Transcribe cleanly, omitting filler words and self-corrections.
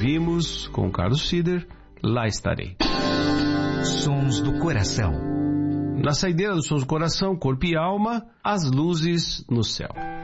ouvimos com Carlos Fieder, Lá Estarei. Sons do Coração. Na saideira dos Sons do Coração, corpo e alma, as luzes no céu.